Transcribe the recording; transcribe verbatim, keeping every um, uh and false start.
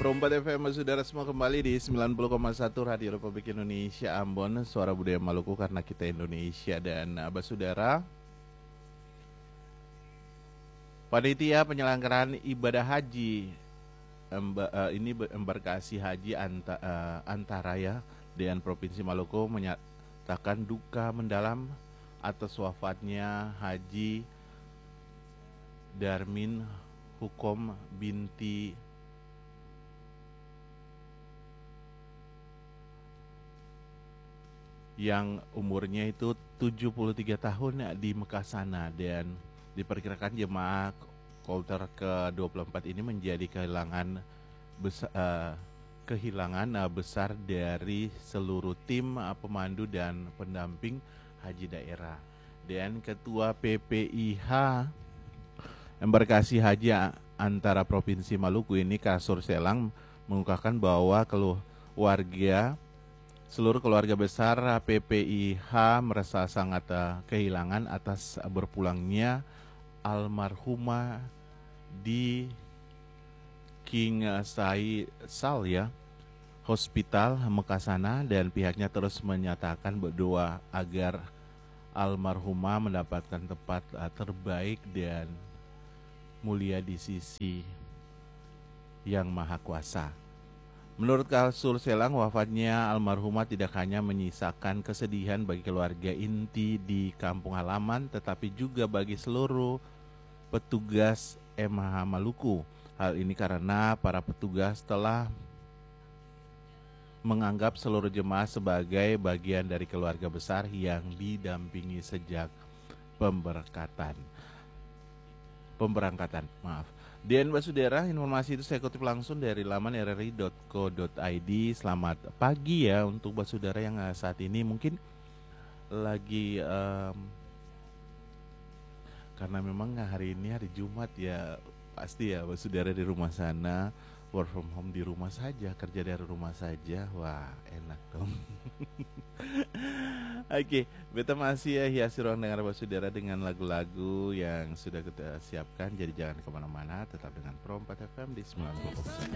Perempat F M, saudara semua, kembali di sembilan puluh koma satu Radio Republik Indonesia Ambon, suara budaya Maluku karena kita Indonesia. Dan abah saudara, panitia penyelenggaraan ibadah haji emba, uh, ini embarkasi haji anta, uh, antara ya dengan Provinsi Maluku menyatakan duka mendalam atas wafatnya Haji Darmin Hukom binti yang umurnya itu tujuh puluh tiga tahun di Mekah sana, dan diperkirakan jemaah Kloter ke dua puluh empat ini menjadi kehilangan besar, uh, kehilangan uh, besar dari seluruh tim uh, pemandu dan pendamping haji daerah. Dan Ketua P P I H Embarkasi Haji antara Provinsi Maluku ini, Kasur Selang, mengungkapkan bahwa keluarga Seluruh keluarga besar P P I H merasa sangat uh, kehilangan atas uh, berpulangnya almarhumah di King Faisal ya Hospital Mekah sana, dan pihaknya terus menyatakan berdoa agar almarhumah mendapatkan tempat uh, terbaik dan mulia di sisi Yang Maha Kuasa. Menurut Kasur Selang, wafatnya almarhumah tidak hanya menyisakan kesedihan bagi keluarga inti di kampung halaman, tetapi juga bagi seluruh petugas M H Maluku. Hal ini karena para petugas telah menganggap seluruh jemaah sebagai bagian dari keluarga besar yang didampingi sejak pemberkatan. Pemberangkatan, maaf. Dan Mbak Saudara, informasi itu saya kutip langsung dari laman r r i dot co dot i d. Selamat pagi ya untuk Mbak Saudara yang saat ini mungkin lagi um, karena memang hari ini hari Jumat ya, pasti ya Mbak Saudara di rumah sana, work from home di rumah saja, kerja dari rumah saja. Wah, enak dong. Oke, beta masih ya hiasi ruang dengar Mbak Saudara dengan lagu-lagu yang sudah kita siapkan. Jadi jangan kemana-mana, tetap dengan Pro empat F M di sembilan puluh.